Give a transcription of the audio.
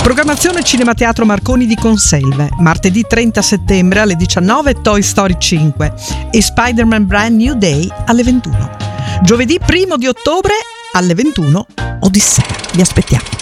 Programmazione Cinemateatro Marconi di Conselve. Martedì 30 settembre alle 19 Toy Story 5 e Spider-Man Brand New Day alle 21. Giovedì 1 di ottobre alle 21 Odissea. Vi aspettiamo.